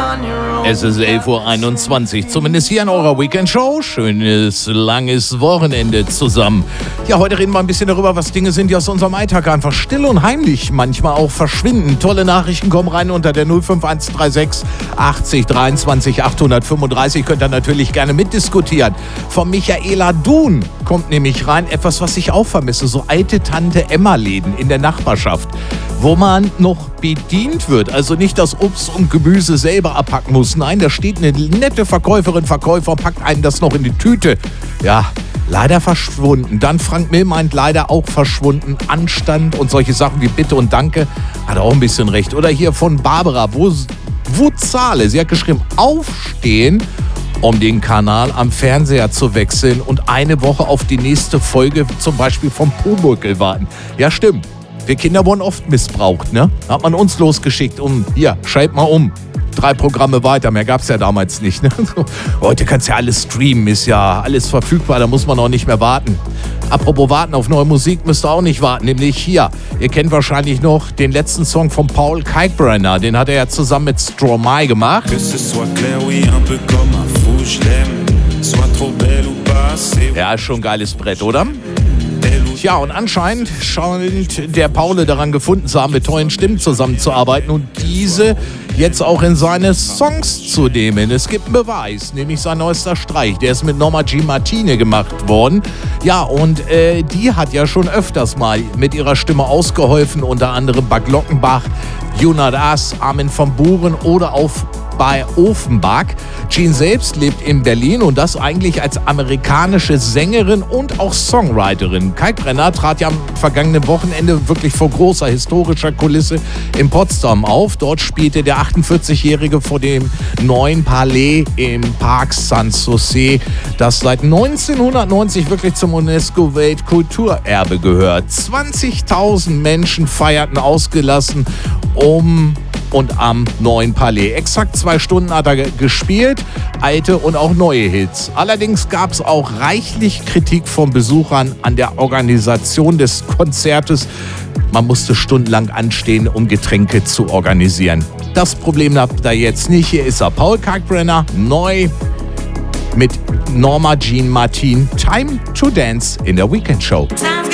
Es ist 11:21 Uhr, zumindest hier in eurer Weekend-Show. Schönes, langes Wochenende zusammen. Ja, heute reden wir ein bisschen darüber, was Dinge sind, die aus unserem Alltag einfach still und heimlich manchmal auch verschwinden. Tolle Nachrichten kommen rein unter der 05136 80 23 835. Könnt ihr natürlich gerne mitdiskutieren. Von Michaela Duhn kommt nämlich rein etwas, was ich auch vermisse. So alte Tante-Emma-Läden in der Nachbarschaft, wo man noch bedient wird. Also nicht das Obst und Gemüse selber abpacken muss. Nein, da steht eine nette Verkäufer, packt einen das noch in die Tüte. Ja, leider verschwunden. Dann Frank Mill meint, leider auch verschwunden. Anstand und solche Sachen wie Bitte und Danke. Hat auch ein bisschen recht. Oder hier von Barbara Wuzale. Sie hat geschrieben, aufstehen, um den Kanal am Fernseher zu wechseln und eine Woche auf die nächste Folge zum Beispiel vom Pumuckl warten. Ja, stimmt. Wir Kinder wurden oft missbraucht, ne? Hat man uns losgeschickt, hier, schalt mal um. 3 Programme weiter, mehr gab's ja damals nicht, ne? Heute kannst du ja alles streamen, ist ja alles verfügbar, da muss man auch nicht mehr warten. Apropos warten auf neue Musik, müsst ihr auch nicht warten, nämlich hier. Ihr kennt wahrscheinlich noch den letzten Song von Paul Kalkbrenner, den hat er ja zusammen mit Stromae gemacht. Ja, ist schon ein geiles Brett, oder? Ja, und anscheinend scheint der Paul daran gefunden zu haben, mit tollen Stimmen zusammenzuarbeiten und diese jetzt auch in seine Songs zu nehmen. Es gibt einen Beweis, nämlich sein neuester Streich. Der ist mit Norma Jean Martini gemacht worden. Ja, und die hat ja schon öfters mal mit ihrer Stimme ausgeholfen, unter anderem bei Glockenbach, Jonas, Armin van Buuren oder auch bei Offenbach. Jean selbst lebt in Berlin und das eigentlich als amerikanische Sängerin und auch Songwriterin. Kalkbrenner trat ja am vergangenen Wochenende wirklich vor großer historischer Kulisse in Potsdam auf. Dort spielte der 48-Jährige vor dem neuen Palais im Park Sanssouci, das seit 1990 wirklich zum UNESCO-Weltkulturerbe gehört. 20.000 Menschen feierten ausgelassen und am neuen Palais. Exakt 2 Stunden hat er gespielt, alte und auch neue Hits. Allerdings gab es auch reichlich Kritik von Besuchern an der Organisation des Konzertes. Man musste stundenlang anstehen, um Getränke zu organisieren. Das Problem habt ihr jetzt nicht. Hier ist er, Paul Kalkbrenner, neu mit Norma Jean Martini. Time to Dance in der Weekend Show.